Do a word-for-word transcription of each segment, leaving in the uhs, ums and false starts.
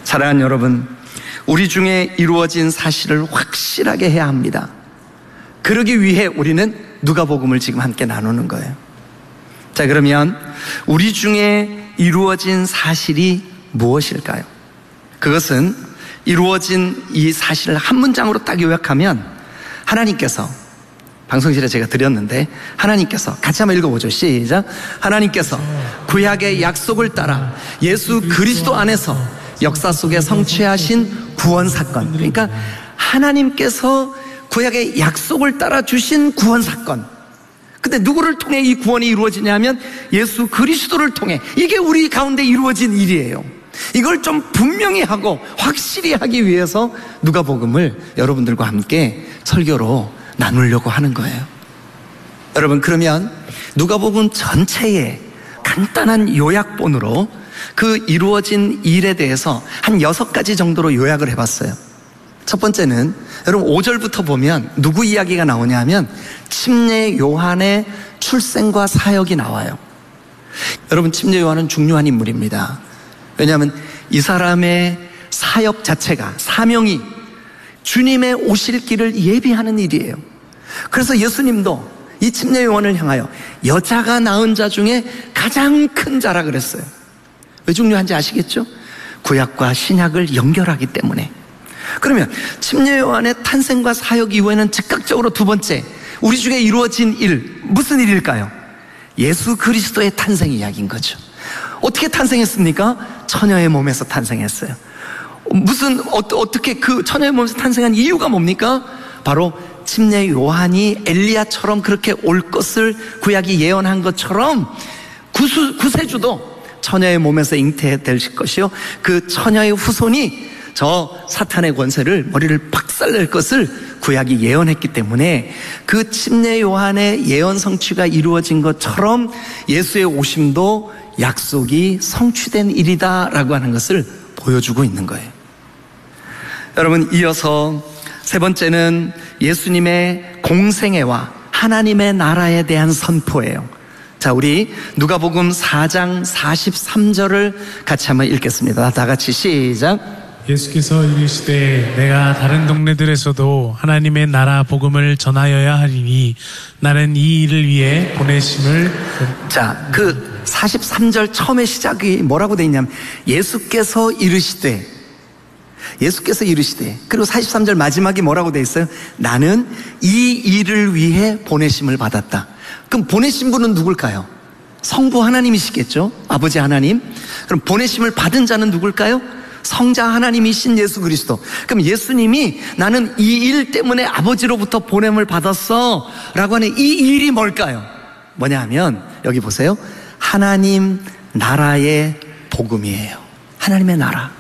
사랑하는 여러분, 우리 중에 이루어진 사실을 확실하게 해야 합니다. 그러기 위해 우리는 누가복음을 지금 함께 나누는 거예요. 자, 그러면 우리 중에 이루어진 사실이 무엇일까요? 그것은 이루어진 이 사실을 한 문장으로 딱 요약하면, 하나님께서, 방송실에 제가 드렸는데 하나님께서, 같이 한번 읽어보죠. 시작. 하나님께서 구약의 약속을 따라 예수 그리스도 안에서 역사 속에 성취하신 구원 사건, 그러니까 하나님께서 구약의 약속을 따라 주신 구원 사건. 근데 누구를 통해 이 구원이 이루어지냐면 예수 그리스도를 통해. 이게 우리 가운데 이루어진 일이에요. 이걸 좀 분명히 하고 확실히 하기 위해서 누가복음을 여러분들과 함께 설교로 나누려고 하는 거예요. 여러분, 그러면 누가복음 전체의 간단한 요약본으로 그 이루어진 일에 대해서 한 여섯 가지 정도로 요약을 해봤어요. 첫 번째는, 여러분 오 절부터 보면 누구 이야기가 나오냐 하면 침례 요한의 출생과 사역이 나와요. 여러분, 침례 요한은 중요한 인물입니다. 왜냐하면 이 사람의 사역 자체가, 사명이 주님의 오실 길을 예비하는 일이에요. 그래서 예수님도 이 침례 요한을 향하여 여자가 낳은 자 중에 가장 큰 자라 그랬어요. 왜 중요한지 아시겠죠? 구약과 신약을 연결하기 때문에. 그러면 침례 요한의 탄생과 사역 이후에는 즉각적으로 두 번째, 우리 중에 이루어진 일, 무슨 일일까요? 예수 그리스도의 탄생 이야기인 거죠. 어떻게 탄생했습니까? 처녀의 몸에서 탄생했어요. 무슨 어, 어떻게 그 처녀의 몸에서 탄생한 이유가 뭡니까? 바로 침례 요한이 엘리야처럼 그렇게 올 것을 구약이 예언한 것처럼 구수, 구세주도 처녀의 몸에서 잉태될 것이요, 그 처녀의 후손이 저 사탄의 권세를, 머리를 박살낼 것을 구약이 예언했기 때문에 그 침례 요한의 예언 성취가 이루어진 것처럼 예수의 오심도 약속이 성취된 일이다라고 하는 것을 보여주고 있는 거예요. 여러분, 이어서 세 번째는 예수님의 공생애와 하나님의 나라에 대한 선포예요. 자, 우리 누가복음 사 장 사십삼 절을 같이 한번 읽겠습니다. 다 같이 시작. 예수께서 이르시되 내가 다른 동네들에서도 하나님의 나라 복음을 전하여야 하리니 나는 이 일을 위해 보내심을. 자, 그 사십삼 절 처음에 시작이 뭐라고 돼 있냐면 예수께서 이르시되, 예수께서 이르시되, 그리고 사십삼 절 마지막이 뭐라고 돼 있어요? 나는 이 일을 위해 보내심을 받았다. 그럼 보내신 분은 누굴까요? 성부 하나님이시겠죠? 아버지 하나님. 그럼 보내심을 받은 자는 누굴까요? 성자 하나님이신 예수 그리스도. 그럼 예수님이 나는 이 일 때문에 아버지로부터 보냄을 받았어 라고 하는 이 일이 뭘까요? 뭐냐 하면 여기 보세요. 하나님 나라의 복음이에요. 하나님의 나라.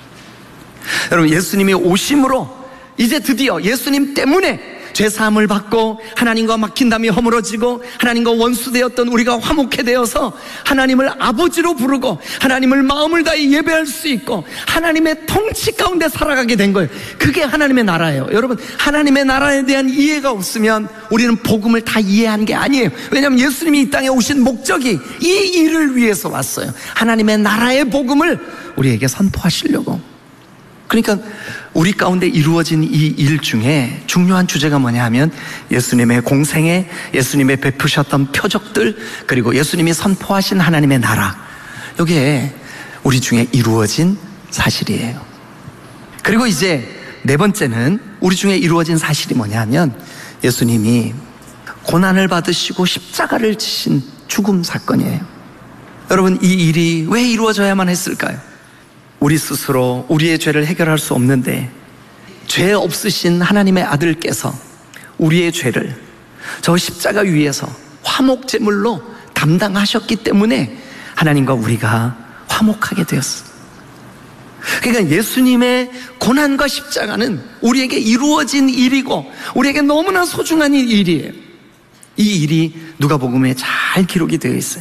여러분, 예수님이 오심으로 이제 드디어 예수님 때문에 죄사함을 받고 하나님과 막힌 담이 허물어지고 하나님과 원수되었던 우리가 화목해 되어서 하나님을 아버지로 부르고 하나님을 마음을 다해 예배할 수 있고 하나님의 통치 가운데 살아가게 된 거예요. 그게 하나님의 나라예요. 여러분, 하나님의 나라에 대한 이해가 없으면 우리는 복음을 다 이해한 게 아니에요. 왜냐하면 예수님이 이 땅에 오신 목적이 이 일을 위해서 왔어요. 하나님의 나라의 복음을 우리에게 선포하시려고. 그러니까 우리 가운데 이루어진 이 일 중에 중요한 주제가 뭐냐 하면 예수님의 공생애, 예수님의 베푸셨던 표적들, 그리고 예수님이 선포하신 하나님의 나라, 이게 우리 중에 이루어진 사실이에요. 그리고 이제 네 번째는 우리 중에 이루어진 사실이 뭐냐 하면 예수님이 고난을 받으시고 십자가를 지신 죽음 사건이에요. 여러분, 이 일이 왜 이루어져야만 했을까요? 우리 스스로 우리의 죄를 해결할 수 없는데 죄 없으신 하나님의 아들께서 우리의 죄를 저 십자가 위에서 화목제물로 담당하셨기 때문에 하나님과 우리가 화목하게 되었어요. 그러니까 예수님의 고난과 십자가는 우리에게 이루어진 일이고 우리에게 너무나 소중한 일이에요. 이 일이 누가복음에 잘 기록이 되어 있어요.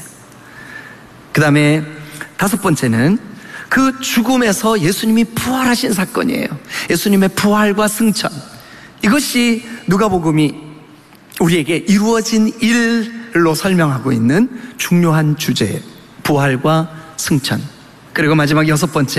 그 다음에 다섯 번째는 그 죽음에서 예수님이 부활하신 사건이에요. 예수님의 부활과 승천, 이것이 누가복음이 우리에게 이루어진 일로 설명하고 있는 중요한 주제예요. 부활과 승천. 그리고 마지막 여섯 번째,